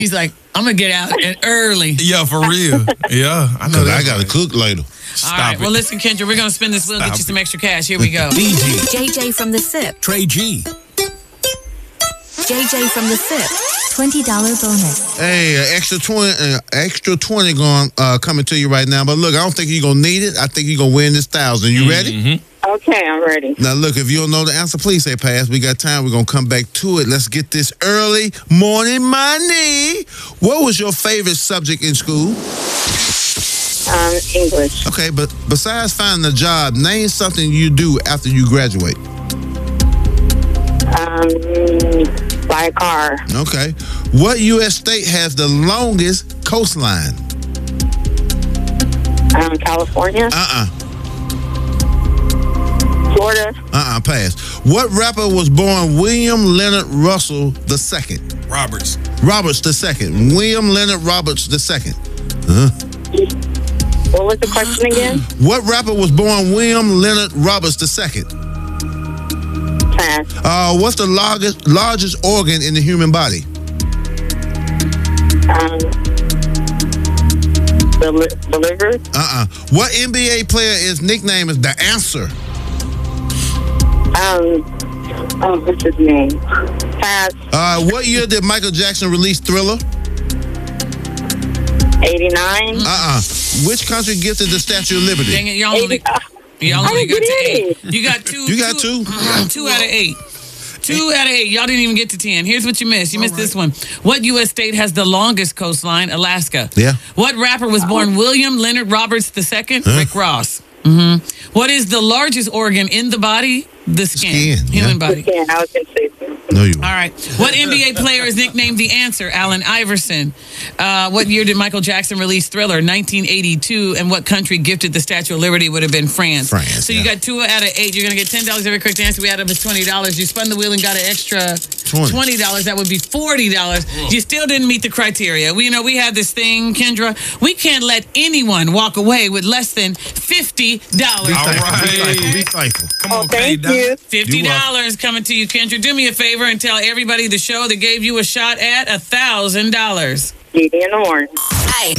He's like, I'm going to get out early. Yeah, for real. Yeah, I know that. I got to cook later. All right. Well, listen, Kendra, we're going to spin this wheel and get you some extra cash. Here we go. JJ from the SIP. Trey G. JJ from the SIP. $20 bonus. Hey, extra 20 going coming to you right now. But look, I don't think you're gonna need it. I think you're gonna win this 1,000. You ready? Okay, I'm ready. Now look, if you don't know the answer, please say pass. We got time. We're gonna come back to it. Let's get this early morning money. What was your favorite subject in school? English. Okay, but besides finding a job, name something you do after you graduate. Buy a car. Okay. What U.S. state has the longest coastline? California. Florida. Pass. What rapper was born William Leonard Russell II? Roberts II. William Leonard Roberts II. What was the question again? What rapper was born William Leonard Roberts II? Pass. What's the largest organ in the human body? The liver. What NBA player is nicknamed as The Answer? What's his name? Pass. What year did Michael Jackson release Thriller? 89. Which country gifted the Statue of Liberty? Dang it, y'all only got to 8. You got 2. You got 2? 2 out of 8. 2 out of 8. Y'all didn't even get to 10. Here's what you missed. You missed this one. What U.S. state has the longest coastline? Alaska. Yeah. What rapper was born William Leonard Roberts II? Rick Ross. What is the largest organ in the body? The skin. Human body. Yeah, I was going to say so. No, you All right. What NBA player is nicknamed The Answer? Allen Iverson. What year did Michael Jackson release Thriller? 1982. And what country gifted the Statue of Liberty? Would have been France. So you got 2 out of 8. You're going to get $10 every correct answer. We add up as $20. You spun the wheel and got an extra $20. That would be $40. You still didn't meet the criteria. We have this thing, Kendra. We can't let anyone walk away with less than $50. All right. Be thankful. Come on, thank you. $50 coming to you, Kendra. Do me a favor and tell everybody the show that gave you a shot at $1,000. See you in the morning. Hey.